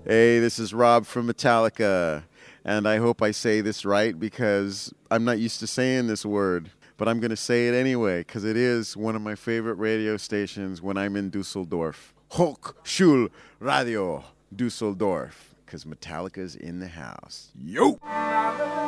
Hey, this is Rob from Metallica, and I hope I say this right because I'm not used to saying this word, but I'm going to say it anyway because it is one of my favorite radio stations when I'm in Dusseldorf. Hochschul Radio Dusseldorf, because Metallica's in the house. Yo!